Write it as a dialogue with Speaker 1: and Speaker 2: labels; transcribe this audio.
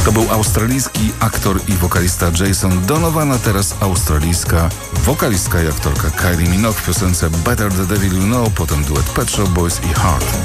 Speaker 1: To był australijski aktor i wokalista Jason Donovan, a teraz australijska wokalistka i aktorka Kylie Minogue w piosence Better the Devil You Know, potem duet Pet Shop Boys i Heart.